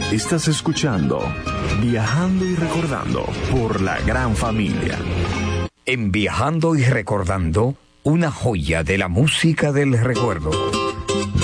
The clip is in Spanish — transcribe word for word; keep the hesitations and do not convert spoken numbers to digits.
Estás escuchando Viajando y Recordando por La Gran Familia. En Viajando y Recordando, una joya de la música del recuerdo.